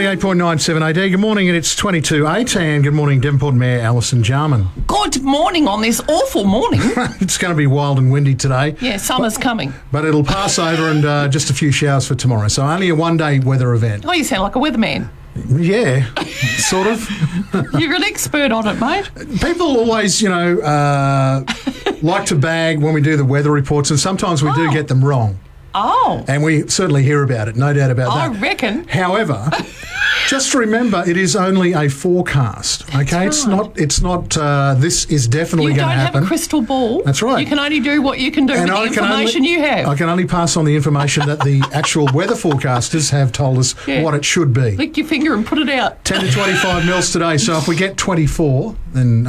98.97 AD. Good morning, and it's 22:08, and good morning, Devonport Mayor Alison Jarman. Good morning on this awful morning. It's going to be wild and windy today. Yeah, summer's coming. But it'll pass over and just a few showers for tomorrow. So only a one-day weather event. Oh, you sound like a weatherman. Yeah, sort of. You're an expert on it, mate. People always, like to bag when we do the weather reports, and sometimes we do get them wrong. Oh. And we certainly hear about it, no doubt about that. I reckon. However, just remember, it is only a forecast, okay? It's not, this is definitely going to happen. You don't have a crystal ball. That's right. You can only do what you can do with the information you have. I can only pass on the information that the actual weather forecasters have told us what it should be. Lick your finger and put it out. 10 to 25 mils today, so if we get 24, then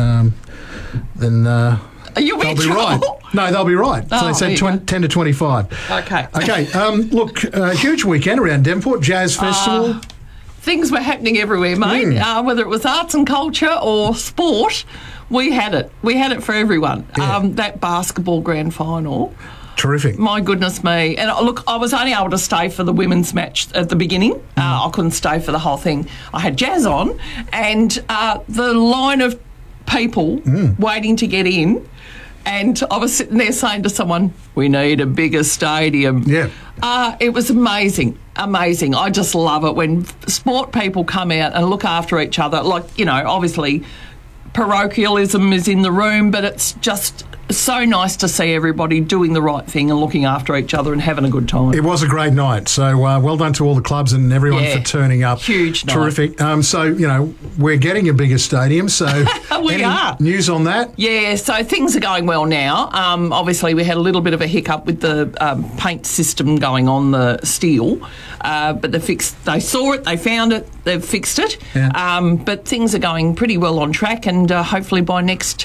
Are you they'll be right. No, they'll be right. So they said 10 to 25. Okay. Okay, look, huge weekend around Devonport, Jazz Festival. Things were happening everywhere, mate. Whether it was arts and culture or sport, we had it. We had it for everyone. Yeah. That basketball grand final. Terrific. My goodness me. And look, I was only able to stay for the women's match at the beginning. I couldn't stay for the whole thing. I had Jazz on, and the line of people waiting to get in, and I was sitting there saying to someone, we need a bigger stadium. Yeah. It was amazing. Amazing. I just love it when sport people come out and look after each other. Like, obviously parochialism is in the room, but it's just so nice to see everybody doing the right thing and looking after each other and having a good time. It was a great night. So well done to all the clubs and everyone for turning up. Huge night. Terrific. So, we're getting a bigger stadium. So we are. News on that? Yeah, so things are going well now. Obviously, we had a little bit of a hiccup with the paint system going on the steel, but they saw it, they found it, they've fixed it. Yeah. But things are going pretty well on track, and hopefully by next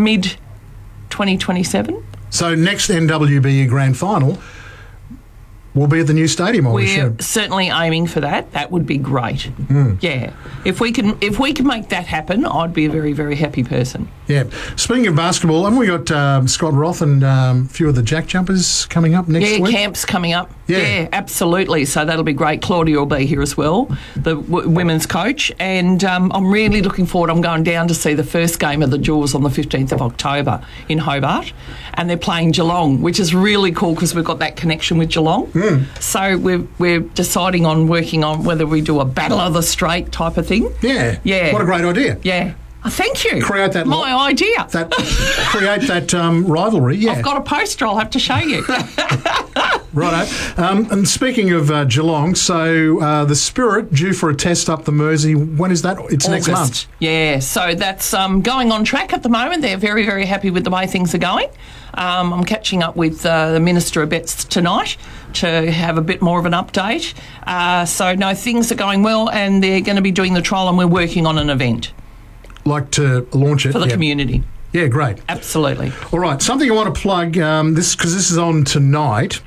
mid-2027. So next NWBU Grand Final will be at the new stadium. We're certainly aiming for that. That would be great. Yeah, if we can make that happen, I'd be a very, very happy person. Yeah. Speaking of basketball, haven't we got Scott Roth and a few of the Jack Jumpers coming up next week? Yeah, camp's coming up. Yeah, absolutely. So that'll be great. Claudia will be here as well, the women's coach, and I'm really looking forward. I'm going down to see the first game of the Jaws on the 15th of October in Hobart, and they're playing Geelong, which is really cool because we've got that connection with Geelong. So we're deciding on working on whether we do a Battle of the Strait type of thing. Yeah. What a great idea. Yeah. Thank you. Create that. My idea. Create that rivalry. Yeah. I've got a poster. I'll have to show you. Righto. And speaking of Geelong, so the Spirit due for a test up the Mersey. When is that? It's August. Next month. Yeah. So that's going on track at the moment. They're very, very happy with the way things are going. I'm catching up with the Minister of Bets tonight to have a bit more of an update. Things are going well, and they're going to be doing the trial, and we're working on an event. Like to launch it for the community. Yeah, great. Absolutely. All right, something I want to plug, this is on tonight.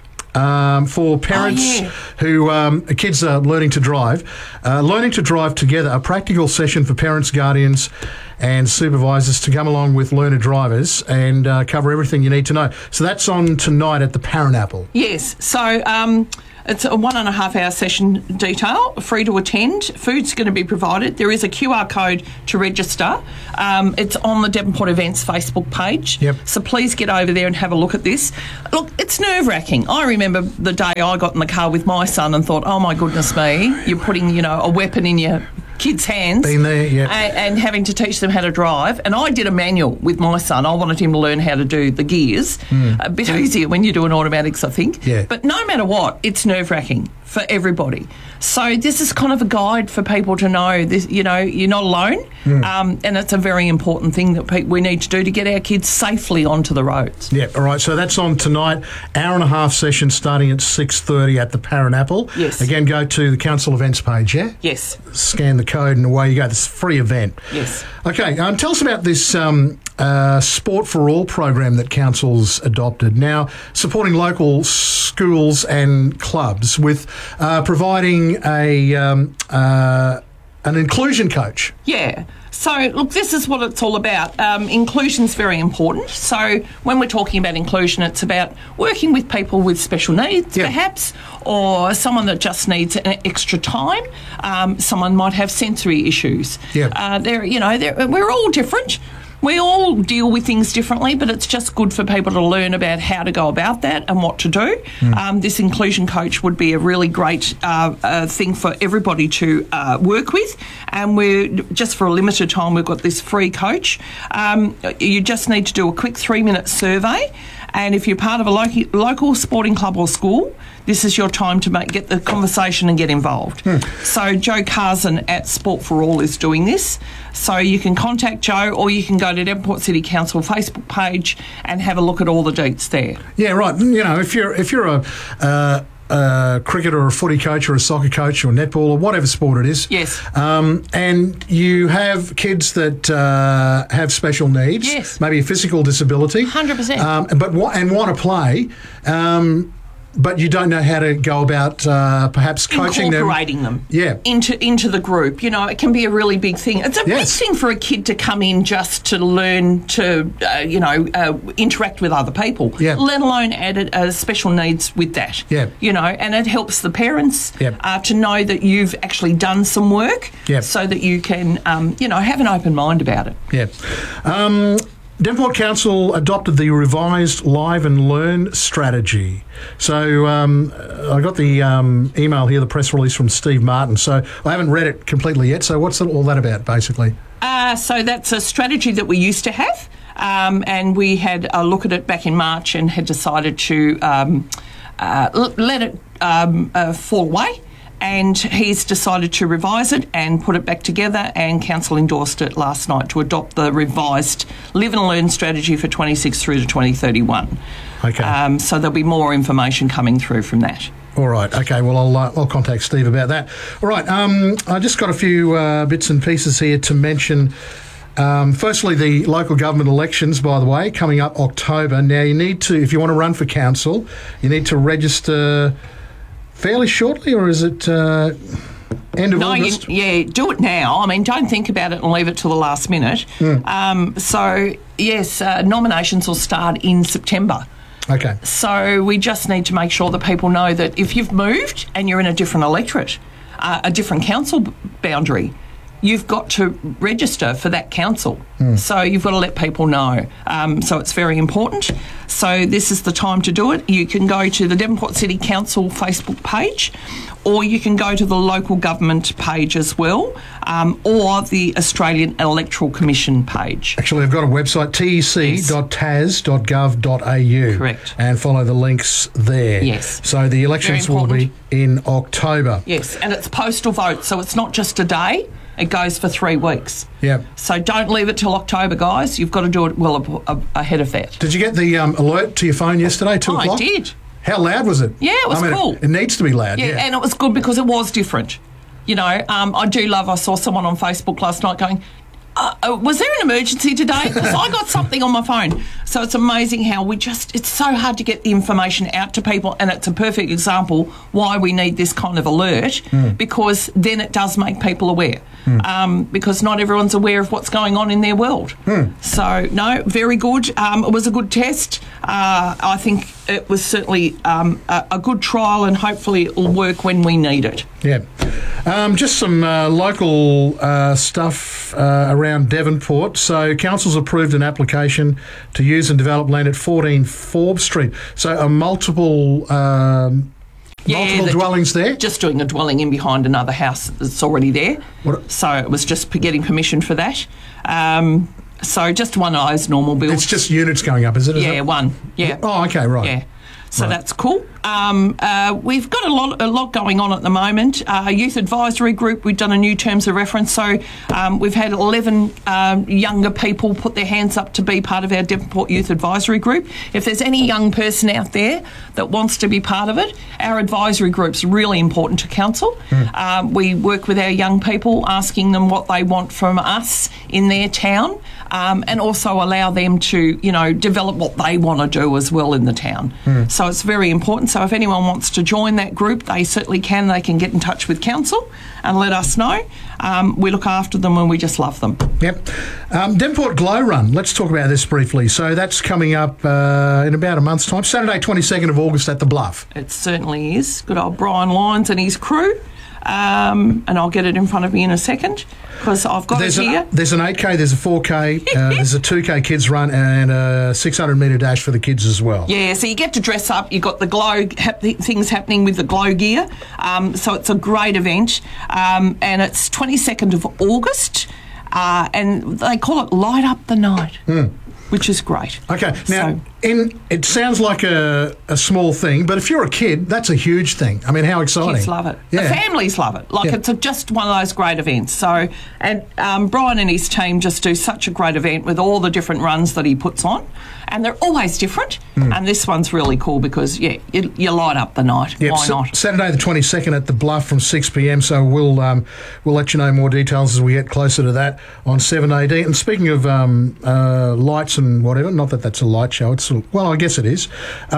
For parents who kids are learning to drive together, a practical session for parents, guardians and supervisors to come along with learner drivers and cover everything you need to know. So that's on tonight at the Paranapple. Yes. So it's a 1.5 hour session detail, free to attend. Food's going to be provided. There is a QR code to register. It's on the Devonport Events Facebook page. Yep. So please get over there and have a look at this. Look, it's nerve-wracking. I remember the day I got in the car with my son and thought, oh my goodness me, you're putting, a weapon in your kids' hands. Been there, yeah. And having to teach them how to drive. And I did a manual with my son. I wanted him to learn how to do the gears. A bit easier when you do an automatics, I think. Yeah. But no matter what, it's nerve-wracking for everybody. So this is kind of a guide for people to know this, you're not alone. And it's a very important thing that we need to do to get our kids safely onto the roads. Yeah, all right. So that's on tonight. 1.5-hour session starting at 6:30 at the Paranapple. Yes. Again, go to the council events page, yeah? Yes. Scan the code and away you go. This is a free event. Yes. Okay, tell us about this Sport for All program that council's adopted. Now, supporting local schools and clubs with providing a an inclusion coach. Yeah. So, look, this is what it's all about. Inclusion's very important. So, when we're talking about inclusion, it's about working with people with special needs, perhaps, or someone that just needs an extra time. Someone might have sensory issues. We're all different. We all deal with things differently, but it's just good for people to learn about how to go about that and what to do. This inclusion coach would be a really great thing for everybody to work with. And we're just for a limited time, we've got this free coach. You just need to do a quick 3-minute survey. And if you're part of a local sporting club or school, this is your time to get the conversation and get involved. So Joe Carson at Sport for All is doing this. So you can contact Joe, or you can go to Devonport City Council Facebook page and have a look at all the deets there. Yeah, right. You know, if you're a cricket or a footy coach or a soccer coach or netball or whatever sport it is. Yes. And you have kids that have special needs. Yes. Maybe a physical disability. 100%. But want to play. But you don't know how to go about perhaps coaching incorporating them into the group. You know, it can be a really big thing. It's a big thing for a kid to come in just to learn to, interact with other people, let alone add special needs with that. Yeah. You know, and it helps the parents to know that you've actually done some work so that you can, have an open mind about it. Yeah. Devonport Council adopted the revised Live and Learn strategy. So I got the email here, the press release from Steve Martin. So I haven't read it completely yet. So what's all that about, basically? So that's a strategy that we used to have, and we had a look at it back in March and had decided to let it fall away. And he's decided to revise it and put it back together, and Council endorsed it last night to adopt the revised Live and Learn strategy for 26 through to 2031. Okay. So there'll be more information coming through from that. All right. Okay. Well, I'll contact Steve about that. All right. I just got a few bits and pieces here to mention. Firstly, the local government elections, by the way, coming up October. Now, you need to, if you want to run for council, you need to register fairly shortly, or is it end of August? Do it now. I mean, don't think about it and leave it till the last minute. Nominations will start in September. Okay. So we just need to make sure that people know that if you've moved and you're in a different electorate, a different council boundary, you've got to register for that council. So you've got to let people know. So it's very important. So this is the time to do it. You can go to the Devonport City Council Facebook page, or you can go to the local government page as well, or the Australian Electoral Commission page. Actually, I've got a website, tec.tas.gov.au. Correct. And follow the links there. Yes. So the elections will be in October. Yes, and it's postal vote, so it's not just a day. It goes for 3 weeks. Yeah. So don't leave it till October, guys. You've got to do it well ahead of that. Did you get the alert to your phone yesterday, 2 o'clock? I did. How loud was it? Yeah, it was cool. It needs to be loud, yeah. And it was good because it was different. You know, I saw someone on Facebook last night going, was there an emergency today? Because I got something on my phone. So it's amazing how it's so hard to get the information out to people, and it's a perfect example why we need this kind of alert, because then it does make people aware. Because not everyone's aware of what's going on in their world. So, no, very good. It was a good test. I think it was certainly a good trial, and hopefully it will work when we need it. Yeah. Just some local stuff around Devonport. So council's approved an application to use and develop land at 14 Forbes Street. So multiple dwellings there? Just doing a dwelling in behind another house that's already there. So it was just getting permission for that. So just one of those normal builds. It's just units going up, is it? One. Yeah. Oh, okay, right. Yeah. So that's cool. We've got a lot going on at the moment. Youth Advisory Group, we've done a new terms of reference. So we've had 11 younger people put their hands up to be part of our Devonport Youth Advisory Group. If there's any young person out there that wants to be part of it, our advisory group's really important to council. We work with our young people, asking them what they want from us in their town, and also allow them to, develop what they want to do as well in the town. So it's very important. So So if anyone wants to join that group, they certainly can. They can get in touch with council and let us know. We look after them and we just love them. Yep. Devonport Glow Run, let's talk about this briefly. So that's coming up in about a month's time, Saturday 22nd of August at the Bluff. It certainly is. Good old Brian Lyons and his crew. And I'll get it in front of me in a second because I've got it here. There's an 8K, there's a 4K, there's a 2K kids run and a 600-metre dash for the kids as well. Yeah, so you get to dress up. You've got the glow things happening with the glow gear. So it's a great event. And it's 22nd of August. And they call it Light Up the Night. Which is great. Okay, now, it sounds like a small thing, but if you're a kid, that's a huge thing. I mean, how exciting. Kids love it. Yeah. The families love it. It's just one of those great events. So, and Brian and his team just do such a great event with all the different runs that he puts on. And they're always different. And this one's really cool because, you light up the night. Yep, Why not? Saturday the 22nd at the Bluff from 6 p.m. So we'll let you know more details as we get closer to that on 7AD. And speaking of lights and whatever, not that that's a light show. I guess it is.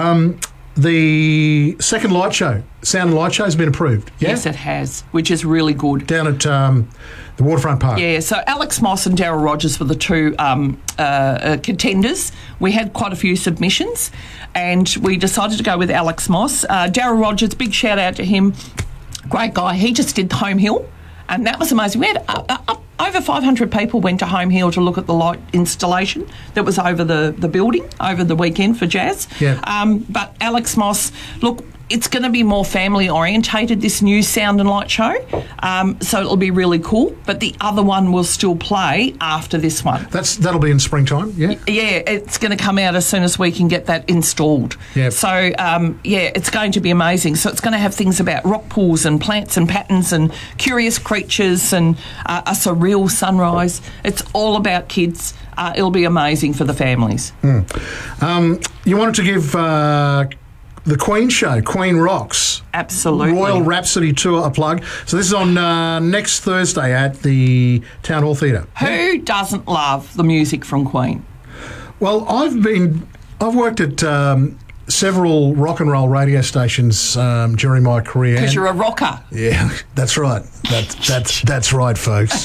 The second light show, Sound and Light Show, has been approved. Yeah? Yes, it has, which is really good. Down at the Waterfront Park. Yeah, so Alex Moss and Daryl Rogers were the two contenders. We had quite a few submissions and we decided to go with Alex Moss. Daryl Rogers, big shout out to him. Great guy. He just did Home Hill and that was amazing. We had over 500 people went to Home Hill to look at the light installation that was over the building over the weekend for Jazz. Yeah. But Alex Moss, look, it's going to be more family orientated, this new Sound and Light show. So it'll be really cool. But the other one will still play after this one. That'll be in springtime, yeah? Yeah, it's going to come out as soon as we can get that installed. Yep. So, it's going to be amazing. So it's going to have things about rock pools and plants and patterns and curious creatures and a surreal sunrise. It's all about kids. It'll be amazing for the families. You wanted to give the Queen show, Queen Rocks. Absolutely. Royal Rhapsody Tour a plug. So this is on next Thursday at the Town Hall Theatre. Who doesn't love the music from Queen? Well, I've worked at several rock and roll radio stations during my career. Because you're a rocker. Yeah, that's right. That's right, folks.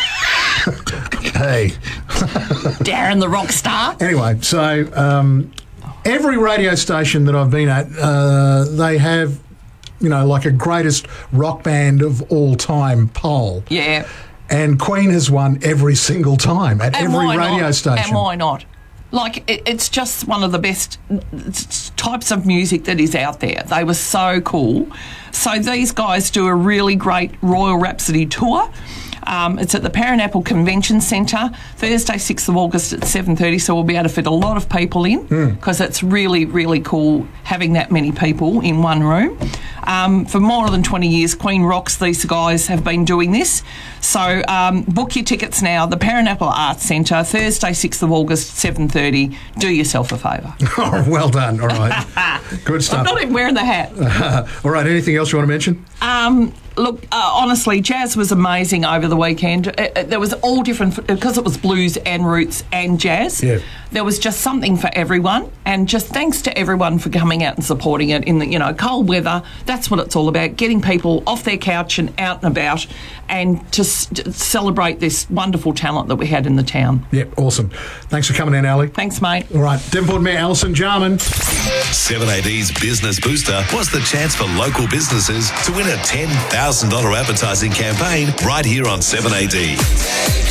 Hey. Darren the rock star. Anyway, so every radio station that I've been at, they have, like a greatest rock band of all time poll. Yeah. And Queen has won every single time at every radio station. And why not? Like, it's just one of the best types of music that is out there. They were so cool. So these guys do a really great Royal Rhapsody tour. It's at the Paranaple Convention Centre, Thursday, 6th of August at 7:30, so we'll be able to fit a lot of people in because it's really, really cool having that many people in one room. For more than 20 years, Queen Rocks, these guys have been doing this. So book your tickets now, the Paranaple Arts Centre, Thursday, 6th of August, 7:30. Do yourself a favour. Oh, well done. All right. Good stuff. I'm not even wearing the hat. All right. Anything else you want to mention? Look, honestly, Jazz was amazing over the weekend. There was all different, because it was blues and roots and jazz. Yeah. There was just something for everyone, and just thanks to everyone for coming out and supporting it in the cold weather. That's what it's all about, getting people off their couch and out and about, and to celebrate this wonderful talent that we had in the town. Yep, awesome. Thanks for coming in, Ali. Thanks, mate. All right, Devonport Mayor Alison Jarman. 7AD's Business Booster was the chance for local businesses to win a $10,000 advertising campaign right here on 7AD.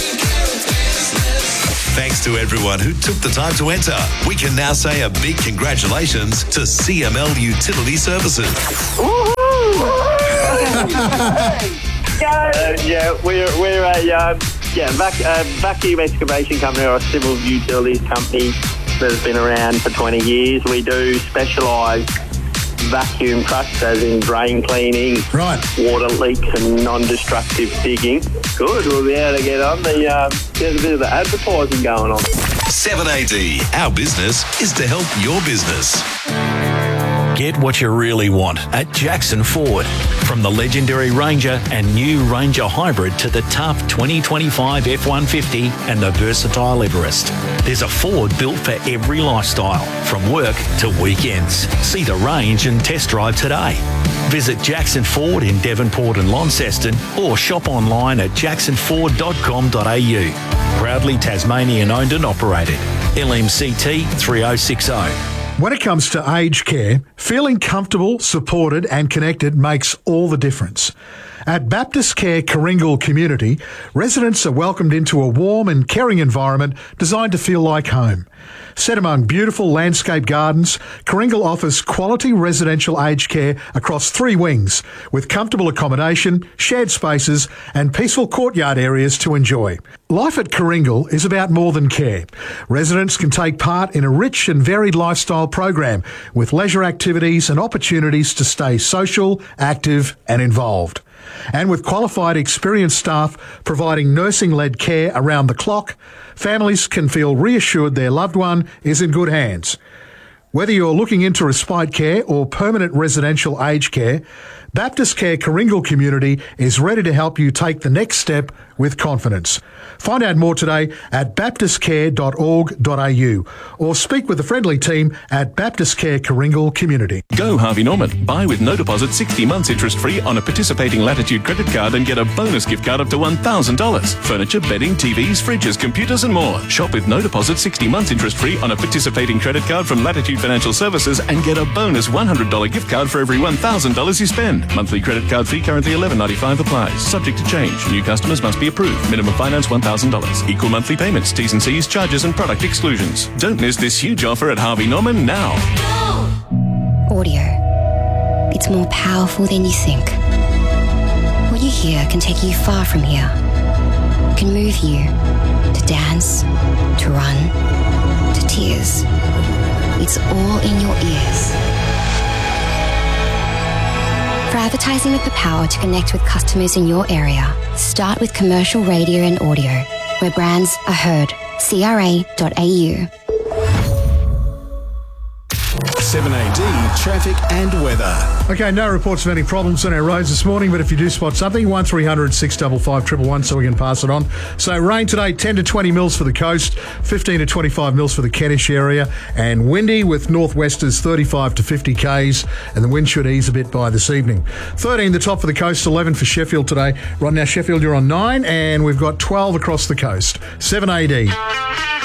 Thanks to everyone who took the time to enter. We can now say a big congratulations to CML Utility Services. We're a vacuum excavation company or a civil utilities company that has been around for 20 years. We do specialised vacuum trucks, as in drain cleaning, right, water leaks and non-destructive digging. Good, we'll be able to get on. There's a bit of the advertising going on. 7AD, our business is to help your business. Get what you really want at Jackson Ford. From the legendary Ranger and new Ranger Hybrid to the tough 2025 F-150 and the versatile Everest. There's a Ford built for every lifestyle, from work to weekends. See the range and test drive today. Visit Jackson Ford in Devonport and Launceston or shop online at jacksonford.com.au. Proudly Tasmanian owned and operated. LMCT 3060. When it comes to aged care, feeling comfortable, supported and connected makes all the difference. At Baptist Care Karingal Community, residents are welcomed into a warm and caring environment designed to feel like home. Set among beautiful landscape gardens, Karingal offers quality residential aged care across 3 wings, with comfortable accommodation, shared spaces and peaceful courtyard areas to enjoy. Life at Karingal is about more than care. Residents can take part in a rich and varied lifestyle program with leisure activities and opportunities to stay social, active and involved. And with qualified, experienced staff providing nursing-led care around the clock, families can feel reassured their loved one is in good hands. Whether you're looking into respite care or permanent residential aged care, Baptist Care Karingal Community is ready to help you take the next step with confidence. Find out more today at baptistcare.org.au or speak with the friendly team at Baptist Care Karingal Community. Go Harvey Norman. Buy with no deposit 60 months interest-free on a participating Latitude credit card and get a bonus gift card up to $1,000. Furniture, bedding, TVs, fridges, computers and more. Shop with no deposit 60 months interest-free on a participating credit card from Latitude Financial Services and get a bonus $100 gift card for every $1,000 you spend. Monthly credit card fee currently $11.95 applies. Subject to change. New customers must be approved. Minimum finance $1,000. Equal monthly payments. T's and C's, charges and product exclusions. Don't miss this huge offer at Harvey Norman now. Audio. It's more powerful than you think. What you hear can take you far from here. Can move you to dance, to run, to tears. It's all in your ears. For advertising with the power to connect with customers in your area, start with commercial radio and audio, where brands are heard. CRA.au. 7AD traffic and weather. Okay, no reports of any problems on our roads this morning, but if you do spot something, 1300 655 111 so we can pass it on. So rain today, 10 to 20 mils for the coast, 15 to 25 mils for the Kentish area, and windy with northwesters 35 to 50 k's, and the wind should ease a bit by this evening. 13 the top for the coast, 11 for Sheffield today. Right now, Sheffield, you're on 9, and we've got 12 across the coast. 7AD.